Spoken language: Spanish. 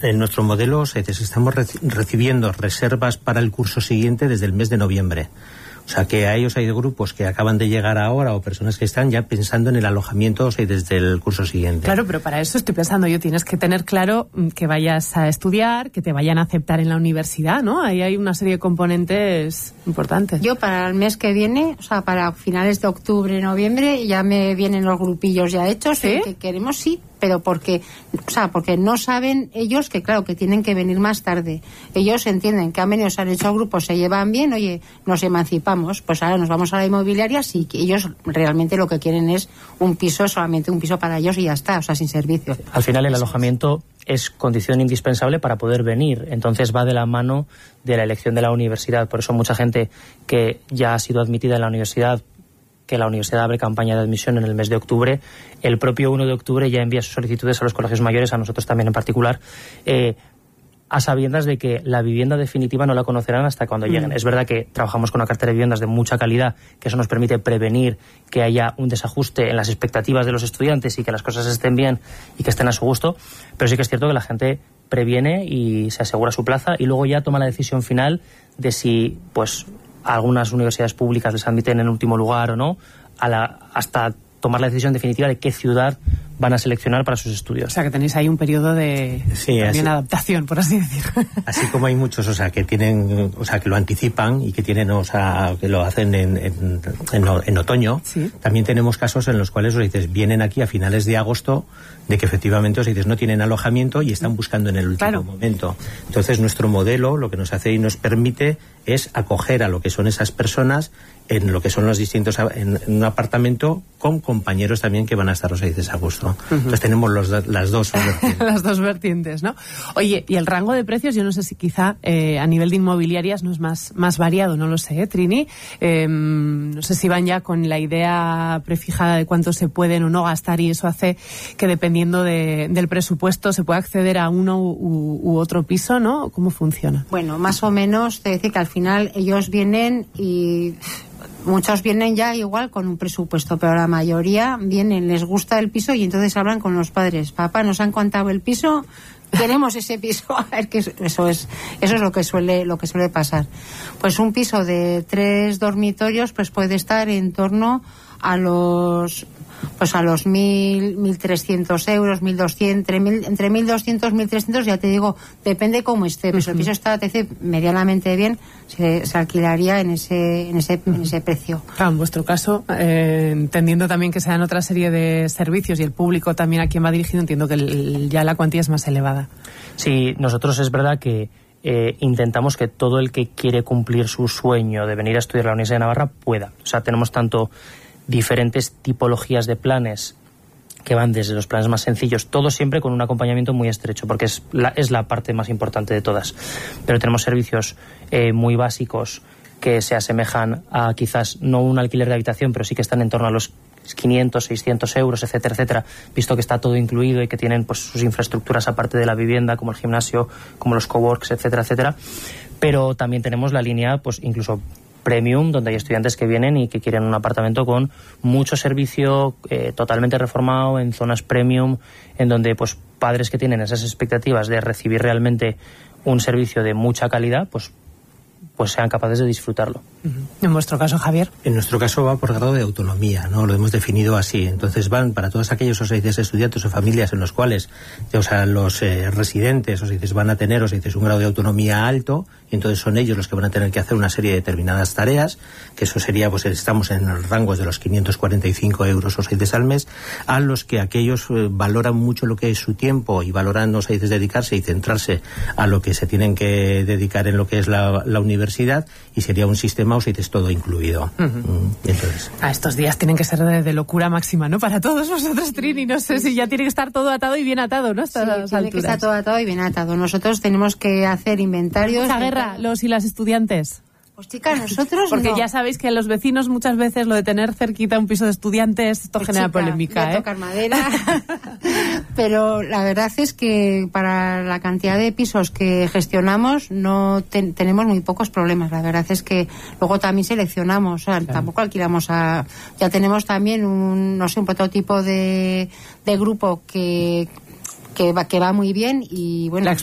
En nuestro modelo estamos recibiendo reservas para el curso siguiente desde el mes de noviembre. O sea, que a ellos hay grupos que acaban de llegar ahora o personas que están ya pensando en el alojamiento, o sea, desde el curso siguiente. Claro, pero para eso estoy pensando yo, tienes que tener claro que vayas a estudiar, que te vayan a aceptar en la universidad, ¿no? Ahí hay una serie de componentes importantes. Yo para el mes que viene, o sea, para finales de octubre, noviembre, ya me vienen los grupillos ya hechos. ¿Sí? Que queremos, sí, pero porque no saben ellos que, claro, que tienen que venir más tarde. Ellos entienden que han venido, se han hecho grupos, se llevan bien, oye, nos emancipamos, pues ahora nos vamos a la inmobiliaria, sí, que ellos realmente lo que quieren es un piso, solamente un piso para ellos y ya está, o sea, sin servicio. Al final el alojamiento es condición indispensable para poder venir, entonces va de la mano de la elección de la universidad. Por eso mucha gente que ya ha sido admitida en la universidad, que la universidad abre campaña de admisión en el mes de octubre, el propio 1 de octubre ya envía sus solicitudes a los colegios mayores, a nosotros también en particular, a sabiendas de que la vivienda definitiva no la conocerán hasta cuando lleguen. Es verdad que trabajamos con una cartera de viviendas de mucha calidad, que eso nos permite prevenir que haya un desajuste en las expectativas de los estudiantes y que las cosas estén bien y que estén a su gusto, pero sí que es cierto que la gente previene y se asegura su plaza y luego ya toma la decisión final de si, pues, algunas universidades públicas les admiten en último lugar o no, hasta tomar la decisión definitiva de qué ciudad van a seleccionar para sus estudios. O sea, que tenéis ahí un periodo de también adaptación, por así decirlo. Así como hay muchos, o sea, que tienen, o sea, que lo anticipan y que tienen, o sea, que lo hacen en otoño. Sí. También tenemos casos en los cuales, os dices, vienen aquí a finales de agosto, de que efectivamente, os dices, no tienen alojamiento y están buscando en el último momento. Entonces, nuestro modelo, lo que nos hace y nos permite es acoger a lo que son esas personas en lo que son los distintos, en un apartamento con compañeros también que van a estar, os dices, a gusto. Entonces tenemos las dos vertientes. Las dos vertientes, ¿no? Oye, y el rango de precios, yo no sé si quizá a nivel de inmobiliarias no es más variado, no lo sé, Trini. No sé si van ya con la idea prefijada de cuánto se pueden o no gastar y eso hace que dependiendo del presupuesto se pueda acceder a uno u otro piso, ¿no? ¿Cómo funciona? Bueno, más o menos, te decir que al final ellos vienen y muchos vienen ya igual con un presupuesto, pero la mayoría vienen, les gusta el piso y entonces hablan con los padres. Papá, nos han contado el piso, queremos ese piso. A ver, que eso es lo que suele pasar. Pues un piso de 3 dormitorios pues puede estar en torno a los 1.300 euros, 1.200, entre 1.200 y 1.300, ya te digo, depende cómo esté, pero si el piso está medianamente bien, se alquilaría en ese precio. Claro, en vuestro caso, entendiendo también que se dan otra serie de servicios y el público también a quien va dirigido, entiendo que ya la cuantía es más elevada. Sí, nosotros es verdad que intentamos que todo el que quiere cumplir su sueño de venir a estudiar a la Universidad de Navarra pueda. O sea, tenemos tanto diferentes tipologías de planes que van desde los planes más sencillos, todo siempre con un acompañamiento muy estrecho, porque es la parte más importante de todas. Pero tenemos servicios muy básicos que se asemejan a quizás no un alquiler de habitación, pero sí que están en torno a los 500, 600 euros, etcétera, etcétera, visto que está todo incluido y que tienen pues sus infraestructuras aparte de la vivienda, como el gimnasio, como los coworks, etcétera, etcétera. Pero también tenemos la línea, pues incluso premium, donde hay estudiantes que vienen y que quieren un apartamento con mucho servicio, totalmente reformado, en zonas premium, en donde pues padres que tienen esas expectativas de recibir realmente un servicio de mucha calidad, pues sean capaces de disfrutarlo. En vuestro caso, Javier. En nuestro caso va por grado de autonomía, ¿no? Lo hemos definido así. Entonces van para todos aquellos estudiantes o familias en los cuales, o sea, los residentes, van a tener, un grado de autonomía alto, y entonces son ellos los que van a tener que hacer una serie de determinadas tareas, que eso sería, pues estamos en los rangos de los 545 euros al mes, a los que aquellos valoran mucho lo que es su tiempo y valoran, dedicarse y centrarse a lo que se tienen que dedicar en lo que es la universidad, y sería un sistema, todo incluido. Entonces, estos días tienen que ser de locura máxima, ¿no? Para todos vosotros, Trini, no sé si ya tiene que estar todo atado y bien atado, ¿no? Tiene que estar todo atado y bien atado. Nosotros tenemos que hacer inventarios. Mucha guerra, los y las estudiantes. Pues chicas, nosotros porque no. Ya sabéis que a los vecinos muchas veces lo de tener cerquita un piso de estudiantes, esto genera polémica, tocar madera. Pero la verdad es que para la cantidad de pisos que gestionamos no tenemos muy pocos problemas. La verdad es que luego también seleccionamos, o sea, tampoco alquilamos ya tenemos también un prototipo de grupo que va muy bien y bueno.